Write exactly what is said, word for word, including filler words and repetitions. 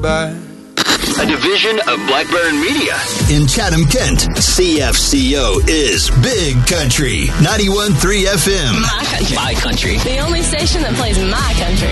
goodbye. A division of Blackburn Media. In Chatham-Kent, C F C O is Big Country, ninety-one point three F M. My country. My country. The only station that plays my country.